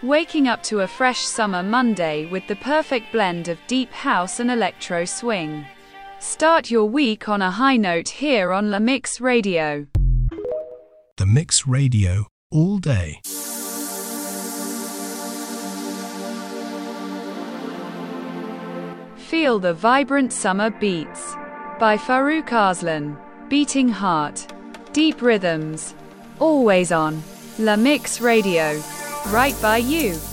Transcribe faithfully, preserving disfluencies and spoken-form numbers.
Waking up to a fresh summer Monday with the perfect blend of deep house and electro swing. Start your week on a high note here on La Mix Radio. The Mix Radio, all day. Feel the vibrant summer beats by Farouk Arslan. Beating heart, deep rhythms, always on La Mix Radio, right by you.